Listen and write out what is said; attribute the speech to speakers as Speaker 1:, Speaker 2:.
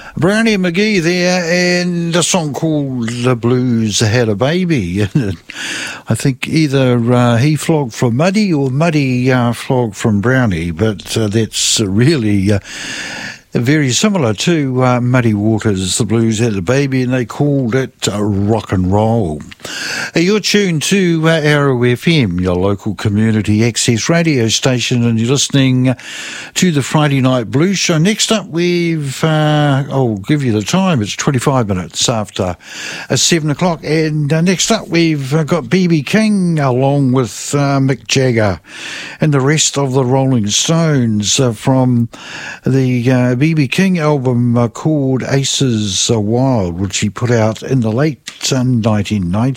Speaker 1: Brownie McGee there, and a song called The Blues Had a Baby. I think either he flogged from Muddy or Muddy flogged from Brownie, but that's really very similar to Muddy Waters' The Blues Had a Baby, and they called it rock and roll. You're tuned to Arrow FM, your local community access radio station, and you're listening to the Friday Night Blues Show. Next up, I'll give you the time, it's 25 minutes after 7 o'clock, and next up we've got B.B. King along with Mick Jagger and the rest of the Rolling Stones from the B.B. King album called Aces Wild, which he put out in the late 1990s.